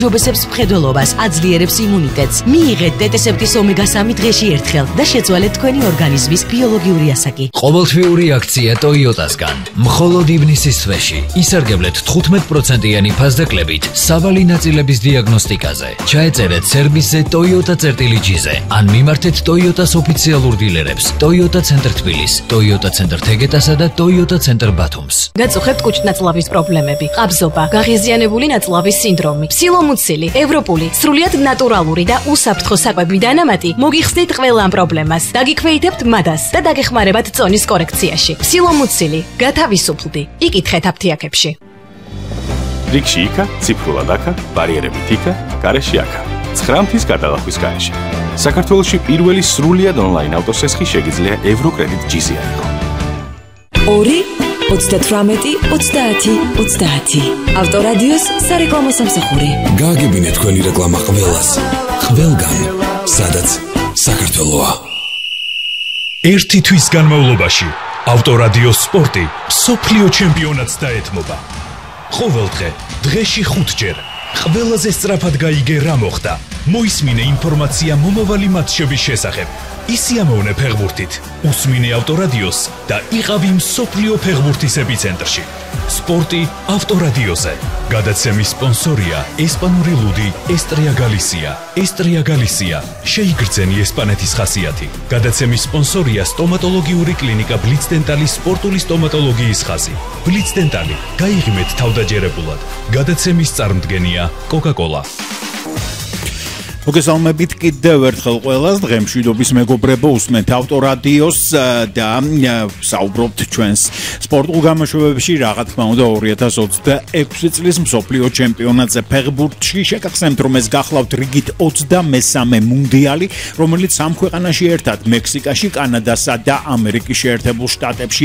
ჯობესებს მხედველობას, აძლიერებს იმუნიტეტს. მიიღეთ დეტესეპტის ომეგა-3 დღეში ერთხელ და შეცვალეთ თქვენი ორგანიზმის ბიოლოგიური ასაკი. ყოველთვიური აქცია Toyota-სგან. მხოლოდ ივნისის თვეში ისარგებლეთ 15%-იანი ფასდაკლებით სავალი ნაწილების დიაგნოსტიკაზე. ჩაეწერეთ სერვისზე Toyota-G-ზე ან მიმართეთ Toyota-s ოფიციალურ დილერებს, Toyota ცენტრ თბილის, Toyota ცენტრ თეგეტასა და Toyota ცენტრ ბათუმს. გაწუხებთ კუჭ-ნაწლავის პრობლემები, ყაბზობა, გაღიზიანებული ნაწლავის სინდრომი, სილომუცილი, ევროპული, სრულიად ნატურალური და უსაფრთხო საკვები დანამატი, მოგიხსნით ყველა ამ პრობლემას. დაგიქვეითებთ მადას და დაგეხმარებათ წონის კორექციაში. სილომუცილი, გათავისუფლდი. იკითხეთ აფთიაქებში. რიგში იქა, ციფრულად აქა, ბარიერებით იქა, გარეში აქა. 9 მთის გადალახვის გარეშე. საქართველოში პირველი სრულიად ონლაინ ავტოსესხი შეგიძლია ევროკრედიტ G-ზე აიღო. 2-30-30-30 ავტორადიოს სარეკლამო სამსახური. გააგებინეთ თქვენი რეკლამა ყველას, ყველგან, სადაც საქართველოა. ერთი თვის განმავლობაში ავტორადიოს სპორტი მსოფლიო ჩემპიონატს დაეთმობა. ყოველდღე, დღეში 5-ჯერ. ყველაზე სწრაფად გაიგე რა მოხდა. მოისმინე ინფორმაცია მომავალი მატჩების შესახებ. ისიამოვნე ფეხბურთით, უსმინე ავტორადიოს და იყავი მსოფლიო ფეხბურთის ეპიცენტრში. სპორტი ავტორადიოზე. გადაცემის სპონსორია ესპანური ლუდი ესტრია გალისია. ესტრია გალისია. შეიგრძენი ესპანეთის ხასიათი. გადაცემის სპონსორია სტომატოლოგიური კლინიკა ბლიცდენტალის სპორტული სტომატოლოგიის ხაზი. ბლიცდენტალი. გაიღიმეთ თავდაჯერებულად. გადაცემის წარმდგენია კოკა-კოლა. მოგესალმებით კიდევ ერთხელ ყველას. დღემშვიდობის მეგობრებო, უსმენთ ავტორადიოს და საუბრობთ ჩვენს სპორტულ გამოშვებებში, რა თქმა უნდა 2026 წლის მსოფლიო ჩემპიონატზე ფეხბურთში. შეგახსენებთ, რომ ეს გახლავთ რიგით 23-მე მუნდიალი, რომელიც სამ ქვეყანაში ერთად, მექსიკაში, კანადასა და ამერიკის შეერთებულ შტატებში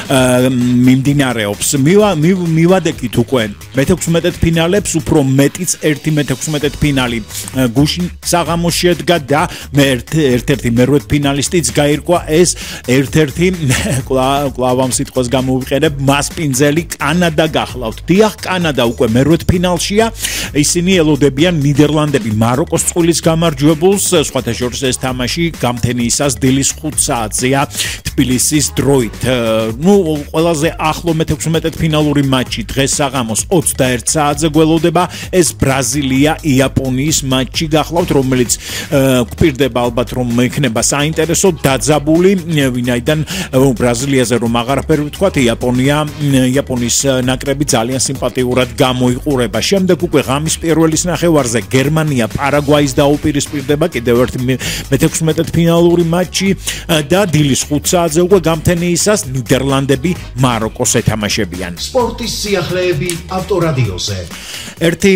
მიმდინარეობს. მივადექით უკვე მე-16 ფინალებს, უფრო მეტიც 1/16 ფინალი გუშინ საღამოს შედგა და ერთ-ერთი მერვე ფინალისტიც გაირკვა. ეს ერთ-ერთი კლავ ამ სიტყვას გამოვიყენებ, მასპინძელი კანადა გახლავთ. დიახ, კანადა უკვე მერვე ფინალშია. ისინი ელოდებიან ნიდერლანდები მაროკოს წყვილის გამარჯვებულს. სხვათა შორის ეს თამაში გამთენიისას დილის 5 საათზეა თბილისის დროით. ყველაზე ახლო მე-16 ფინალური მატჩი დღეს საღამოს 21 საათზე გველოდება. ეს ბრაზილია-იაპონიის მატჩი გახლავთ, რომელიც გვპირდება ალბათ, რომ იქნება საინტერესო დაძაბული, ვინაიდან ბრაზილიაზე რომ აღარაფერი ვთქვათ, იაპონიის ნაკრები ძალიან სიმპათიურად გამოიყურება. შემდეგ უკვე ღამის პირველის ნახევარზე გერმანია პარაგვაის დაუპირისპირდება, კიდევ ერთი მე-16 ფინალური მატჩი და დილის 5 საათზე უკვე გამთენიისას ნიდერლანდები მაროკოს ეთამაშებიან. სპორტის სიახლეები ავტორადიოზე. ერთი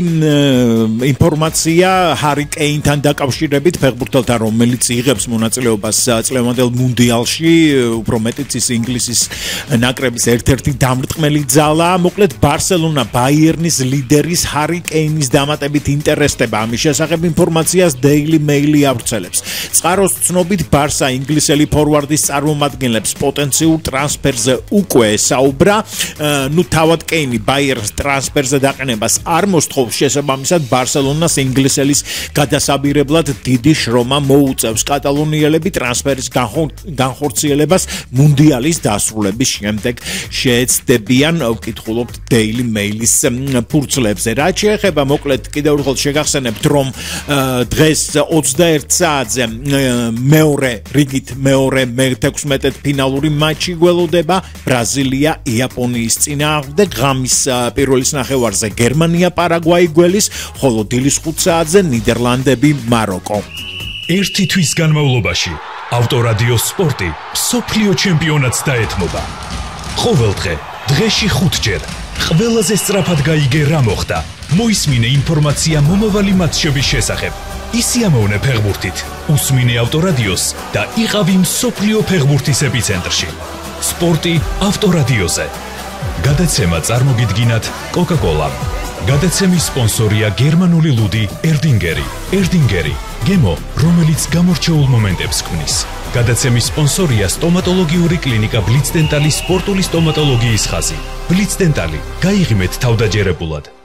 ინფორმაცია ჰარი კეინთან დაკავშირებით, ფეხბურთელთან, რომელიც იღებს მონაწილეობას წლევანდელ მუნდიალში, უფრო მეტიც ის ინგლისის ნაკრების ერთ-ერთი დამრტყმელი ძალა. მოკლედ ბარსელონა ბაიერნის ლიდერის ჰარი კეინის დამატებით ინტერესდება. ამის შესახებ ინფორმაციას Daily Mail-ი ავრცელებს. წყაროს ცნობით, ბარსა ინგლისელი ფორვარდის წარმომადგენლებს პოტენციურ ტრანსფერზე უკვე ესაუბრა. თავად კეინი ბაიერნის ტრანსფერზე დაყენებას არ მოსთხოვს, შესაბამისად ბარსელონას ინგლისელის გადასაბირებლად დიდი შრომა მოუწევს. კატალონიელები ტრანსფერის განხორციელებას მუნდიალის დასრულების შემდეგ შეეცდებიან, ვკითხულობთ Daily Mail-ის ფურცლებზე. რაც შეეხება, მოკლედ კიდევ ერთხელ შეგახსენებთ, რომ დღეს 21 საათზე რიგით მეორე მე-16 ფინალური მატჩი გველოდება. ბრაზილია-იაპონიის წინააღმდეგ. ღამის პირველის ნახევარზე გერმანია პარაგვაი გველის, ხოლო დილის 5 საათზე ნიდერლანდები მაროკო. ერთი თვის განმავლობაში ავტორადიოს სპორტი მსოფლიო ჩემპიონატს დაეთმობა. ყოველდღე, დღეში 5-ჯერ. ყველაზე სწრაფად გაიგე რა მოხდა. მოისმინე ინფორმაცია მომავალი მატჩების შესახებ. ისიამოვნე ფეხბურთით, უსმინე ავტორადიოს და იყავი მსოფლიო ფეხბურთის ეპიცენტრში. სპორტი ავტორადიოზე. გადაცემა წარმოგიდგინათ კოკა-კოლა. გადაცემის სპონსორია გერმანული ლუდი ერდინგერი. ერდინგერი, გემო, რომელიც გამორჩეულ მომენტებს ქმნის. გადაცემის სპონსორია სტომატოლოგიური კლინიკა ბლიცდენტალის სპორტული სტომატოლოგიის ხაზი. ბლიცდენტალი, გაიღიმეთ თავდაჯერებულად.